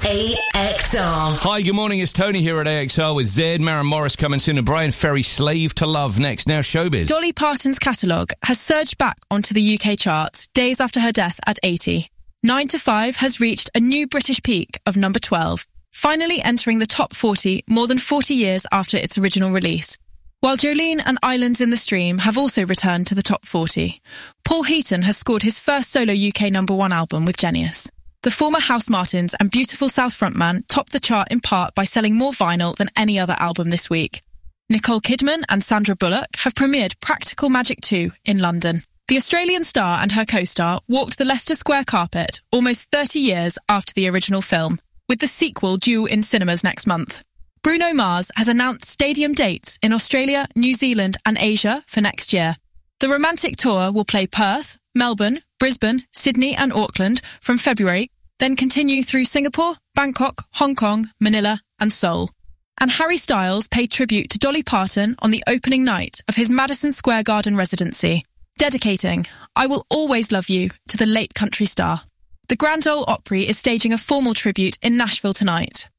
AXR. Hi, good morning. It's Tony here at AXR with Zed, Maren Morris coming soon, and Brian Ferry, Slave to Love next. Now showbiz. Dolly Parton's catalogue has surged back onto the UK charts days after her death at 80. 9 to 5 has reached a new British peak of number 12, finally entering the top 40 more than 40 years after its original release. While Jolene and Islands in the Stream have also returned to the top 40, Paul Heaton has scored his first solo UK number 1 album with Genius. The former House Martins and Beautiful South frontman topped the chart in part by selling more vinyl than any other album this week. Nicole Kidman and Sandra Bullock have premiered Practical Magic 2 in London. The Australian star and her co-star walked the Leicester Square carpet almost 30 years after the original film, with the sequel due in cinemas next month. Bruno Mars has announced stadium dates in Australia, New Zealand and Asia for next year. The romantic tour will play Perth, Melbourne, Brisbane, Sydney and Auckland from February, then continue through Singapore, Bangkok, Hong Kong, Manila and Seoul. And Harry Styles paid tribute to Dolly Parton on the opening night of his Madison Square Garden residency, dedicating I Will Always Love You to the late country star. The Grand Ole Opry is staging a formal tribute in Nashville tonight.